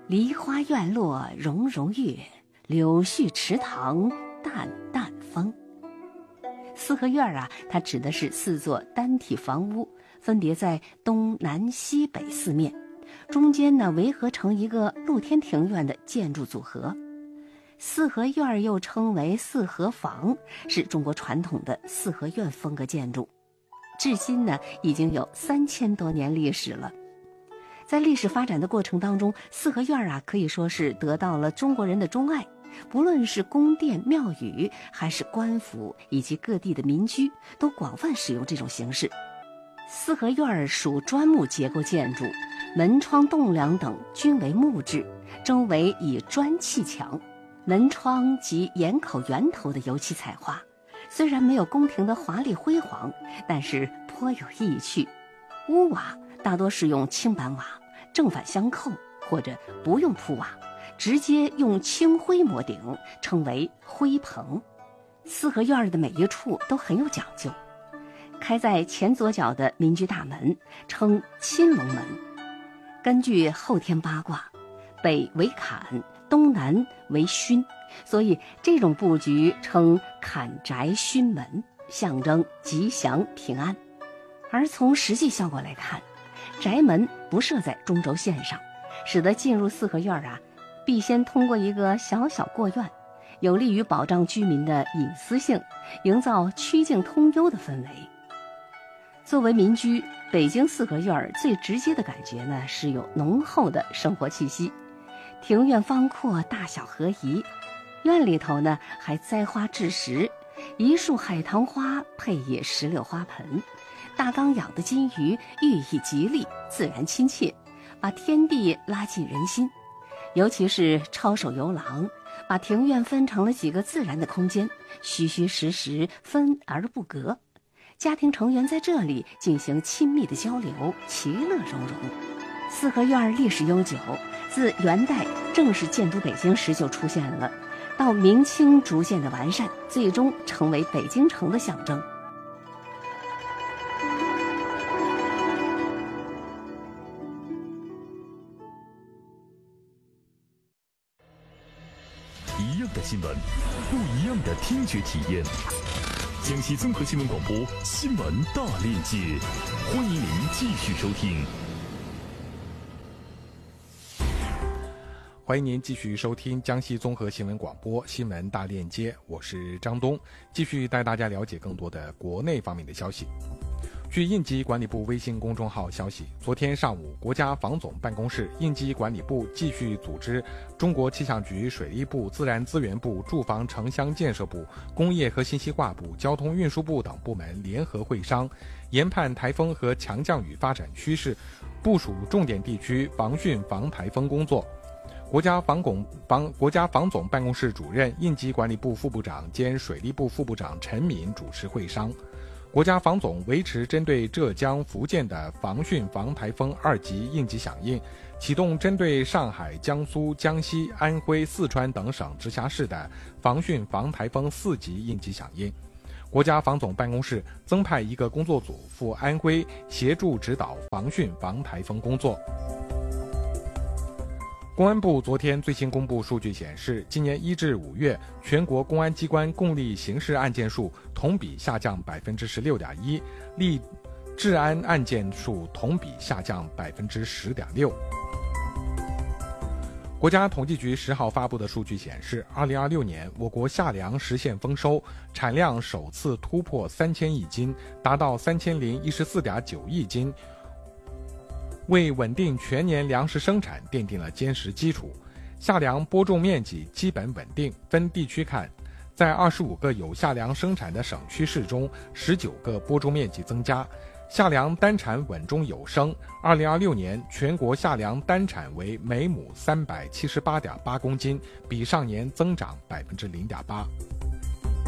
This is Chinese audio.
梨花院落融融月，柳絮池塘淡淡风。四合院啊，它指的是4座单体房屋，分别在东南西北4面，中间呢围合成一个露天庭院的建筑组合。四合院又称为四合房，是中国传统的四合院风格建筑，至今呢已经有3000多年历史了。在历史发展的过程当中，四合院啊可以说是得到了中国人的钟爱，不论是宫殿庙宇，还是官府以及各地的民居，都广泛使用这种形式。四合院属砖木结构建筑，门窗栋梁等均为木质，周围以砖砌墙，门窗及檐口圆头的油漆彩画，虽然没有宫廷的华丽辉煌，但是颇有意趣。屋瓦大多是用青板瓦，正反相扣，或者不用铺瓦，直接用青灰抹顶，称为灰棚。四合院的每一处都很有讲究。开在前左角的民居大门称青龙门，根据后天八卦，北为坎，东南为巽，所以这种布局称坎宅巽门，象征吉祥平安。而从实际效果来看，宅门不设在中轴线上，使得进入四合院啊，必先通过一个小小过院，有利于保障居民的隐私性，营造曲径通幽的氛围。作为民居，北京四合院最直接的感觉呢，是有浓厚的生活气息。庭院方阔，大小合宜，院里头呢还栽花置石，一束海棠花配以石榴花盆，大缸养的金鱼寓意吉利，自然亲切，把天地拉近人心。尤其是抄手游廊，把庭院分成了几个自然的空间，虚虚实实，分而不隔。家庭成员在这里进行亲密的交流，其乐融融。四合院历史悠久，自元代正式建都北京时就出现了，到明清逐渐的完善，最终成为北京城的象征。 一样的新闻，不一样的听觉体验。江西综合新闻广播新闻大链接，欢迎您继续收听。 欢迎您继续收听江西综合新闻广播新闻大链接，我是张东，继续带大家了解更多的国内方面的消息。据应急管理部微信公众号消息，昨天上午，国家防总办公室、应急管理部继续组织中国气象局、水利部、自然资源部、住房城乡建设部、工业和信息化部、交通运输部等部门联合会商，研判台风和强降雨发展趋势，部署重点地区防汛防台风工作。国家防总办公室主任、应急管理部副部长兼水利部副部长陈敏主持会商。国家防总维持针对浙江、福建的防汛防台风2级应急响应，启动针对上海、江苏、江西、安徽、四川等省直辖市的防汛防台风4级应急响应。国家防总办公室增派1个工作组赴安徽协助指导防汛防台风工作。公安部昨天最新公布数据显示，今年1至5月，全国公安机关共立刑事案件数同比下降 16.1%， 立治安案件数同比下降 10.6%。国家统计局10号发布的数据显示，2026年我国夏粮实现丰收，产量首次突破3000亿斤，达到3014.9亿斤，为稳定全年粮食生产奠定了坚实基础。夏粮播种面积基本稳定，分地区看，在25个有夏粮生产的省区市中，19个播种面积增加，夏粮单产稳中有升。2026年全国夏粮单产为每亩378.8公斤，比上年增长 0.8%。